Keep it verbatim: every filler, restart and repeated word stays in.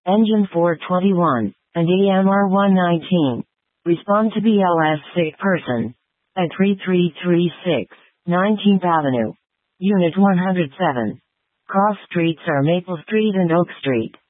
Engine four twenty-one, and E M R one nineteen. Respond to B L S sick person. At three three three six, nineteenth Avenue. Unit one hundred seven. Cross streets are Maple Street and Oak Street.